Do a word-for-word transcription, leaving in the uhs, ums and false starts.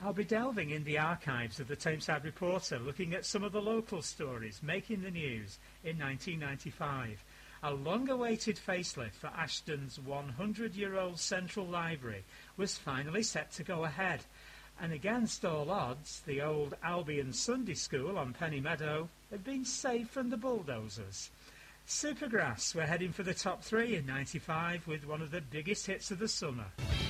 I'll be delving in the archives of the Tameside Reporter, looking at some of the local stories making the news in nineteen ninety-five. A long-awaited facelift for Ashton's one hundred year old Central Library was finally set to go ahead, and against all odds, the old Albion Sunday School on Penny Meadow had been saved from the bulldozers. Supergrass were heading for the top three in ninety-five with one of the biggest hits of the summer.